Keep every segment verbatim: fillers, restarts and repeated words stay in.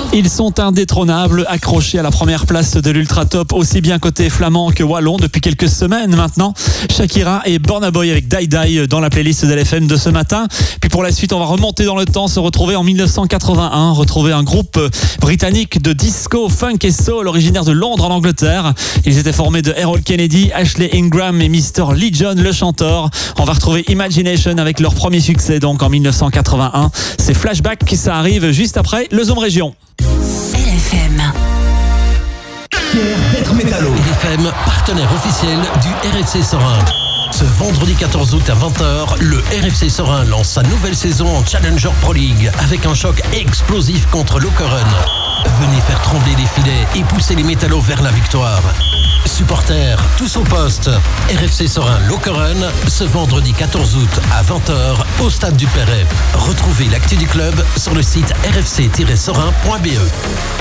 Ils sont indétrônables, accrochés à la première place de l'Ultra Top, aussi bien côté flamand que wallon depuis quelques semaines maintenant. Shakira et Burna Boy avec Die Die dans la playlist d'L F M de ce matin. Puis pour la suite, on va remonter dans le temps, se retrouver en dix-neuf cent quatre-vingt-un, retrouver un groupe britannique de disco, funk et soul originaire de Londres en Angleterre. Ils étaient formés de Harold Kennedy, Ashley Ingram et mister Lee John, le chanteur. On va retrouver Imagination avec leur premier succès donc en dix-neuf cent quatre-vingt-un. C'est Flashback, ça arrive juste après le Zoom Région. L F M. Fier d'être métallo. L F M, partenaire officiel du R F C Sorin. Ce vendredi quatorze août à vingt heures, le R F C Sorin lance sa nouvelle saison en Challenger Pro League avec un choc explosif contre Lokeren. Venez faire trembler les filets et pousser les métallos vers la victoire. Supporters, tous au poste. R F C Sorin Lokeren, ce vendredi quatorze août à vingt heures au stade du Perret. Retrouvez l'actu du club sur le site r f c tiret sorin point b e.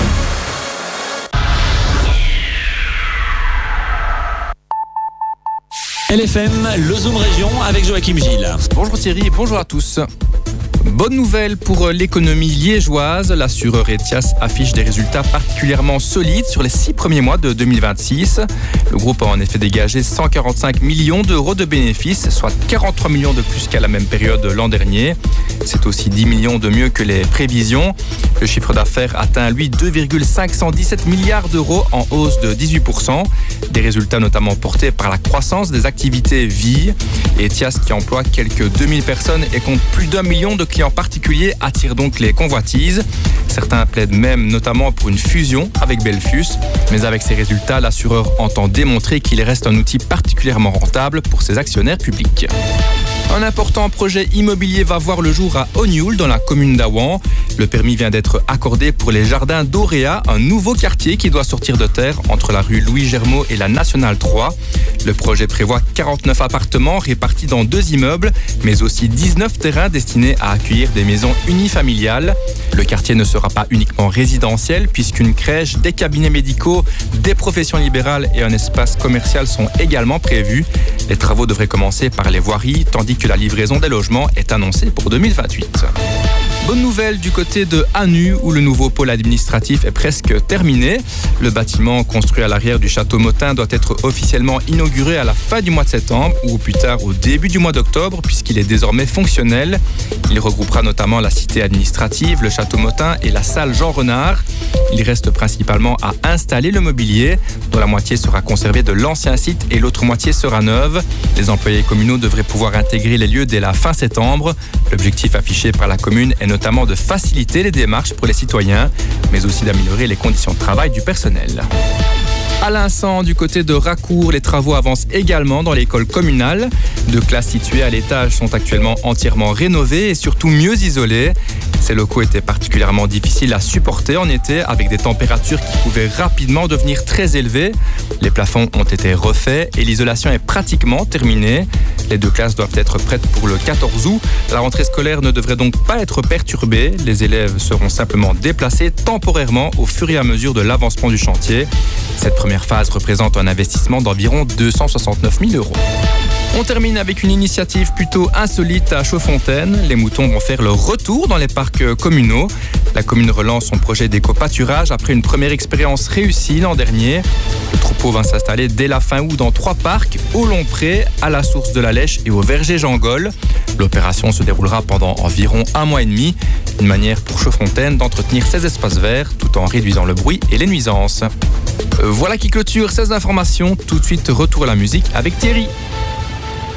L F M, le Zoom Région avec Joachim Gilles. Bonjour Thierry et bonjour à tous. Bonne nouvelle pour l'économie liégeoise. L'assureur Etias affiche des résultats particulièrement solides sur les six premiers mois de deux mille vingt-six. Le groupe a en effet dégagé cent quarante-cinq millions d'euros de bénéfices, soit quarante-trois millions de plus qu'à la même période l'an dernier. C'est aussi dix millions de mieux que les prévisions. Le chiffre d'affaires atteint, lui, deux virgule cinq cent dix-sept milliards d'euros en hausse de dix-huit pour cent. Des résultats notamment portés par la croissance des activités vie. Etias, qui emploie quelques deux mille personnes et compte plus d'un million de clients particuliers, attire donc les convoitises. Certains plaident même notamment pour une fusion avec Belfius. Mais avec ces résultats, l'assureur entend démontrer qu'il reste un outil particulièrement rentable pour ses actionnaires publics. Un important projet immobilier va voir le jour à Ognoul, dans la commune d'Awan. Le permis vient d'être accordé pour les jardins d'Auréa, un nouveau quartier qui doit sortir de terre entre la rue Louis Germeau et la Nationale trois. Le projet prévoit quarante-neuf appartements répartis dans deux immeubles, mais aussi dix-neuf terrains destinés à accueillir des maisons unifamiliales. Le quartier ne sera pas uniquement résidentiel, puisqu'une crèche, des cabinets médicaux, des professions libérales et un espace commercial sont également prévus. Les travaux devraient commencer par les voiries, tandis que la livraison des logements est annoncée pour deux mille vingt-huit. Bonne nouvelle du côté de Anu, où le nouveau pôle administratif est presque terminé. Le bâtiment construit à l'arrière du château Motin doit être officiellement inauguré à la fin du mois de septembre ou au plus tard au début du mois d'octobre, puisqu'il est désormais fonctionnel. Il regroupera notamment la cité administrative, le château Motin et la salle Jean Renard. Il reste principalement à installer le mobilier, dont la moitié sera conservée de l'ancien site et l'autre moitié sera neuve. Les employés communaux devraient pouvoir intégrer les lieux dès la fin septembre. L'objectif affiché par la commune est notamment de faciliter les démarches pour les citoyens, mais aussi d'améliorer les conditions de travail du personnel. À l'instant, du côté de Racour, les travaux avancent également dans l'école communale. Deux classes situées à l'étage sont actuellement entièrement rénovées et surtout mieux isolées. Ces locaux étaient particulièrement difficiles à supporter en été, avec des températures qui pouvaient rapidement devenir très élevées. Les plafonds ont été refaits et l'isolation est pratiquement terminée. Les deux classes doivent être prêtes pour le quatorze août. La rentrée scolaire ne devrait donc pas être perturbée. Les élèves seront simplement déplacés temporairement au fur et à mesure de l'avancement du chantier. Cette première phase représente un investissement d'environ deux cent soixante-neuf mille euros. On termine avec une initiative plutôt insolite à Chaudfontaine. Les moutons vont faire leur retour dans les parcs communaux. La commune relance son projet d'éco-pâturage après une première expérience réussie l'an dernier. Le troupeau va s'installer dès la fin août dans trois parcs, au Longpré, à la source de la Lèche et au verger Jean-Gol. L'opération se déroulera pendant environ un mois et demi. Une manière pour Chaudfontaine d'entretenir ses espaces verts tout en réduisant le bruit et les nuisances. Voilà qui clôture ces informations. Tout de suite, retour à la musique avec Thierry.